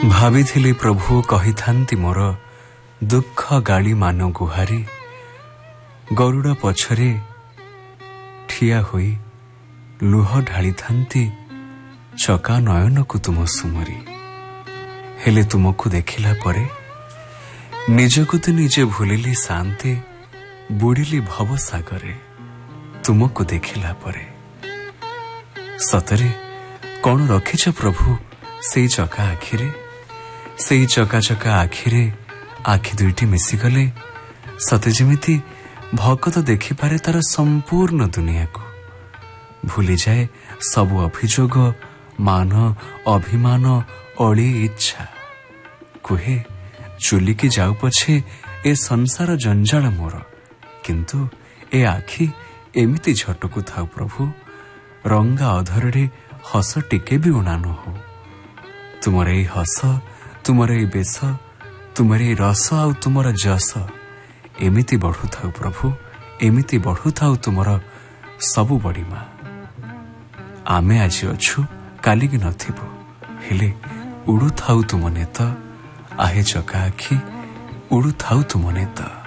ଭାବିଥିଲି ପ୍ରଭୁ କହିଥାନ୍ତି ମୋର ଦୁଃଖ ଗାଳି ମାନ ଗୁହାରି, ଗରୁଡ଼ ପଛରେ ଠିଆ ହୋଇ ଲୁହ ଢାଳିଥାନ୍ତି ଚକା ନୟନକୁ ତୁମ ସୁମରି। ହେଲେ ତୁମକୁ ଦେଖିଲା ପରେ ନିଜକୁ ତ ନିଜେ ଭୁଲିଲି ଶାନ୍ତେ, ବୁଡ଼ିଲି ଭବସାଗରେ ତୁମକୁ ଦେଖିଲା ପରେ। ସତରେ କଣ ରଖିଛ ପ୍ରଭୁ ସେଇ ଚକା ଆଖିରେ? ସେଇ ଚକା ଚକା ଆଖିରେ ଆଖି ଦୁଇଟି ମିଶିଗଲେ ସତେ ଯେମିତି ଭକତ ଦେଖିପାରେ ତାର ସମ୍ପୂର୍ଣ୍ଣ ଦୁନିଆକୁ, ଭୁଲିଯାଏ ସବୁ ଅଭିଯୋଗ, ମାନ, ଅଭିମାନ, ଅଳି, ଇଚ୍ଛା। କୁହେ ଚୁଲିକି ଯାଉ ପଛେ ଏ ସଂସାର ଜଞ୍ଜାଳ ମୋର, କିନ୍ତୁ ଏ ଆଖି ଏମିତି ଝଟକୁ ଥାଉ ପ୍ରଭୁ, ରଙ୍ଗା ଅଧରରେ ହସ ଟିକେ ବି ଉଣା ନ ହଉ। ତୁମର ଏଇ ହସ, ତୁମର ଏଇ ବେଶ, ତୁମର ଏଇ ରସ ଆଉ ତୁମର ଯଶ ଏମିତି ବଢୁଥାଉ ପ୍ରଭୁ, ଏମିତି ବଢୁଥାଉ ତୁମର ସବୁ ବଡ଼ିମା। ଆମେ ଆଜି ଅଛୁ କାଲିକି ନଥିବୁ, ହେଲେ ଉଡୁଥାଉ ତୁମ ନେତ, ଆହେ ଚକା ଆଖି ଉଡୁଥାଉ ତୁମ ନେତ।